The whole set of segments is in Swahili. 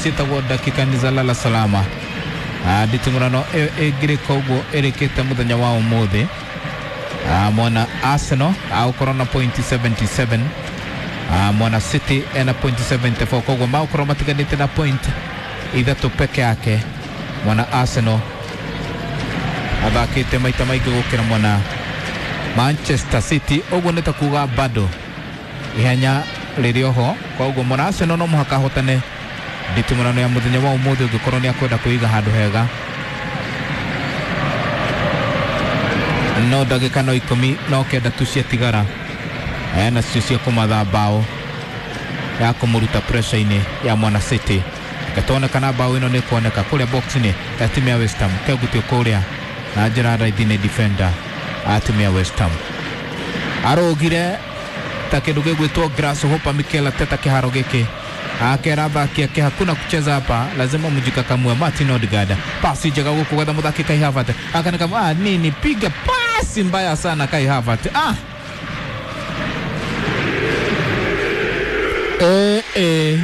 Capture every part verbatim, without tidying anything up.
sita wa dakika nizalala salama ditumurano egire kogo erekete muthenya wa umuthi mwana Arsenal au corona point seventy-seven mwana City ena point seventy-four kogo mau corona tiganite na point ithatu peke yake mwana Arsenal athakite maita maingi gukira mwana Manchester City ogo neta kuga bado ihanya ririoho kogo mwana Arsenal no muhaka hotane ditumurano ya muthenya wa umuthi ugikorwo ni akwenda kuiga handu hega no dagika no ikumi no kenda tucia tigara ena cia kumatha bao ya kumuruta pressure ini ya mwana City gatone kana bao ino ni kuoneka kuria box ni ya timu ya West Ham kegutio kuria na njira raithine defender a timu ya West Ham arogire takeduge gwitwo Grasshopper Mikel Arteta kiharo giki akera baki yake hakuna kucheza hapa lazima mjikakamue. Martin Odegaard pasi jaga huko kwa mudaki Kai Havertz akana kama ah, nini piga pasi mbaya sana Kai Havertz ah eh eh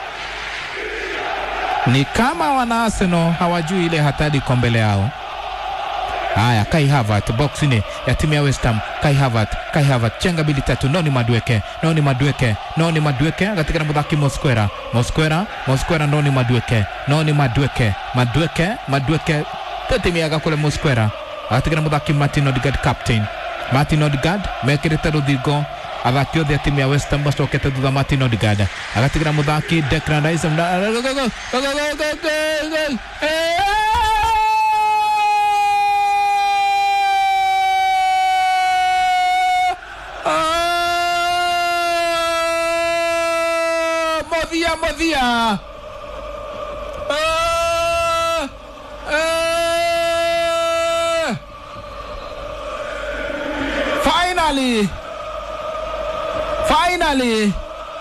ni kama wana Arsenal hawajui ile hatari kombele yao. Haya Kai Havertz box ni ya timu ya West Ham. Kai Havertz Kai Havertz chenga bili tatu Noni Madueke Noni Madueke Noni Madueke katika na mudaki Mosquera Mosquera Mosquera Noni Madueke Noni Madueke Madueke Madueke timu ya kule Mosquera katika na mudaki Martin Odegaard captain Martin Odegaard mekireta Rodrigo athakio thia timu ya West Ham bacokete thutha Martin Odegaard katika na mudaki Declan Rice Modia Modia ah eh finally finally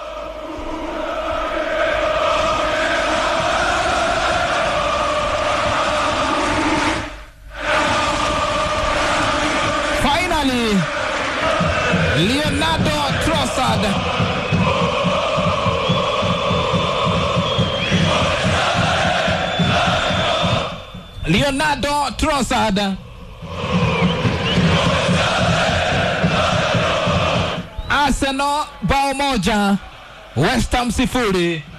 finally Leonardo Trossard Leonardo Trossard Arsenal bao moja West Ham sifuri.